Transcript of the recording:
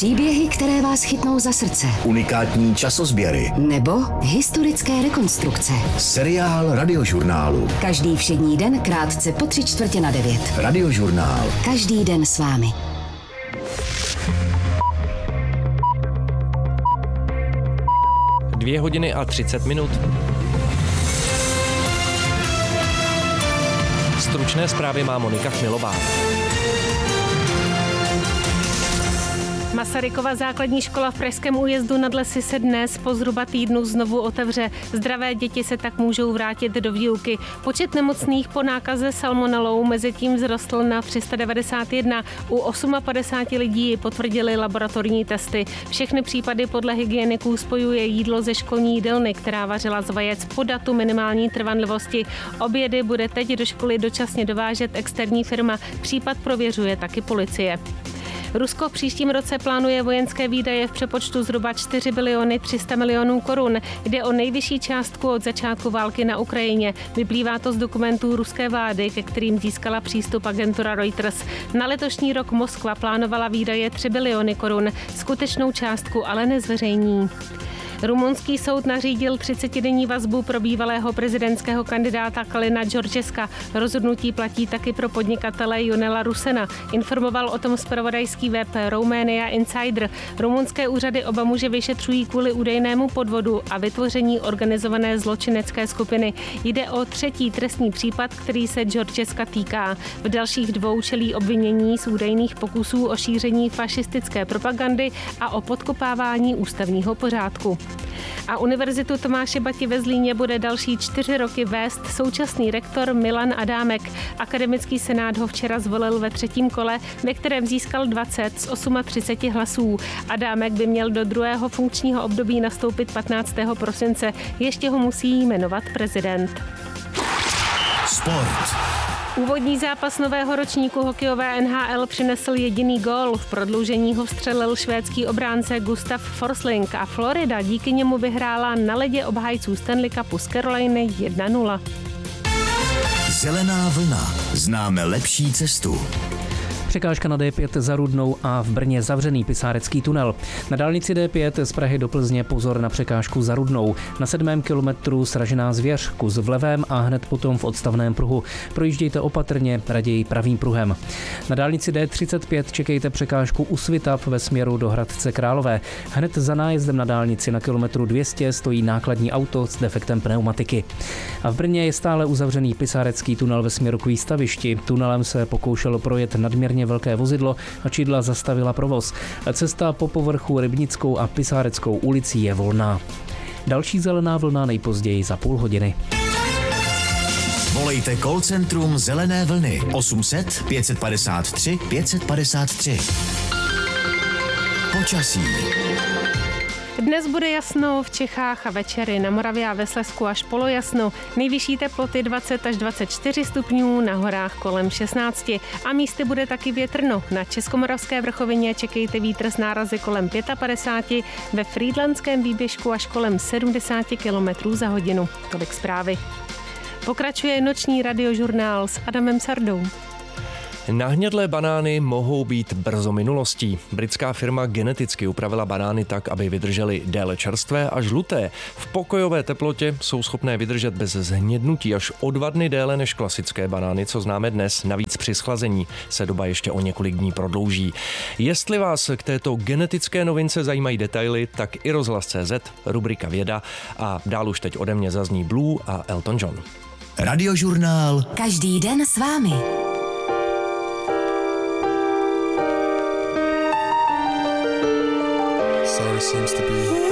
Příběhy, které vás chytnou za srdce. Unikátní časozběry. Nebo historické rekonstrukce. Seriál Radiožurnálu. Každý všední den krátce po 8:45. Radiožurnál. Každý den s vámi. Dvě hodiny a 30 minut. Stručné zprávy má Monika Chmilová. Masarykova základní škola v Pražském Újezdu nad Lesy se dnes po zhruba týdnu znovu otevře. Zdravé děti se tak můžou vrátit do výuky. Počet nemocných po nákaze salmonelou mezitím vzrostl na 391. U 58 lidí potvrdili laboratorní testy. Všechny případy podle hygieniků spojuje jídlo ze školní jídelny, která vařila z vajec po datu minimální trvanlivosti. Obědy bude teď do školy dočasně dovážet externí firma. Případ prověřuje taky policie. Rusko v příštím roce plánuje vojenské výdaje v přepočtu zhruba 4 biliony 300 milionů korun. Jde o nejvyšší částku od začátku války na Ukrajině. Vyplývá to z dokumentů ruské vlády, ke kterým získala přístup agentura Reuters. Na letošní rok Moskva plánovala výdaje 3 biliony korun. Skutečnou částku ale nezveřejní. Rumunský soud nařídil 30denní vazbu pro bývalého prezidentského kandidáta Kalina Georgeska. Rozhodnutí platí taky pro podnikatele Ionela Rusena. Informoval o tom zpravodajský web Romania Insider. Rumunské úřady oba muže vyšetřují kvůli údajnému podvodu a vytvoření organizované zločinecké skupiny. Jde o třetí trestní případ, který se Georgeska týká. V dalších dvou čelí obvinění z údajných pokusů o šíření fašistické propagandy a o podkopávání ústavního pořádku. A Univerzitu Tomáše Bati ve Zlíně bude další 4 roky vést současný rektor Milan Adámek. Akademický senát ho včera zvolil ve 3. kole, ve kterém získal 20 z 38 hlasů. Adámek by měl do druhého funkčního období nastoupit 15. prosince. Ještě ho musí jmenovat prezident. Sport. Úvodní zápas nového ročníku hokejové NHL přinesl jediný gól. V prodloužení ho vstřelil švédský obránce Gustav Forsling a Florida díky němu vyhrála na ledě obhájců Stanley Cupu z Caroliny 1-0. Zelená vlna. Známe lepší cestu. Překážka na D5 za Rudnou a v Brně zavřený Pisárecký tunel. Na dálnici D5 z Prahy do Plzně pozor na překážku za Rudnou. Na 7. kilometru sražená zvěř, kus v levém a hned potom v odstavném pruhu. Projíždějte opatrně, raději pravým pruhem. Na dálnici D35 čekejte překážku u Svitav ve směru do Hradce Králové. Hned za nájezdem na dálnici na kilometru 200 stojí nákladní auto s defektem pneumatiky. A v Brně je stále uzavřený Pisárecký tunel ve směru k výstavišti. Tunelem se pokoušelo projet nadměrně velké vozidlo a čidla zastavila provoz. Cesta po povrchu Rybnickou a Pisáreckou ulicí je volná. Další zelená vlna nejpozději za půl hodiny. Volejte call centrum Zelené vlny 800 553 553. Počasí. Dnes bude jasno v Čechách a večery na Moravě a ve Slezsku až polojasno. Nejvyšší teploty 20 až 24 stupňů, na horách kolem 16 a místy bude taky větrno. Na Českomoravské vrchovině čekejte vítr s nárazy kolem 55, ve Frýdlantském výběžku až kolem 70 km za hodinu. Tolik zprávy. Pokračuje noční radiožurnál s Adamem Sardou. Nahnědlé banány mohou být brzo minulostí. Britská firma geneticky upravila banány tak, aby vydržely déle čerstvé a žluté. V pokojové teplotě jsou schopné vydržet bez zhnědnutí až o 2 dny déle než klasické banány, co známe dnes. Navíc při schlazení se doba ještě o několik dní prodlouží. Jestli vás k této genetické novince zajímají detaily, tak i Rozhlas.cz, rubrika Věda a dál už teď ode mě zazní Blue a Elton John. Radiožurnál. Každý den s vámi. Sorry seems to be